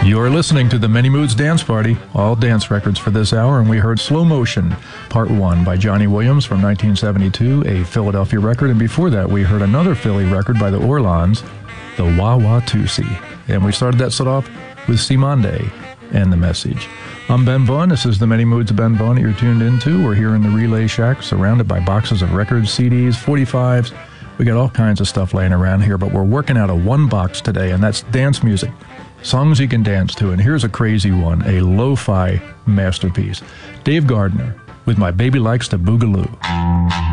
You're listening to the Many Moods Dance Party, all dance records for this hour, and we heard Slow Motion, Part 1 by Johnny Williams from 1972, a Philadelphia record, and before that we heard another Philly record by the Orlons, the Wah-Wah-Tusi. And we started that set off with Cymande and The Message. I'm Ben Vaughn. This is the Many Moods of Ben Vaughn that you're tuned into. We're here in the Relay Shack, surrounded by boxes of records, CDs, 45s. We got all kinds of stuff laying around here, but we're working out of one box today, and that's dance music. Songs you can dance to, and here's a crazy one, a lo-fi masterpiece. Dave Gardner with My Baby Likes to Boogaloo.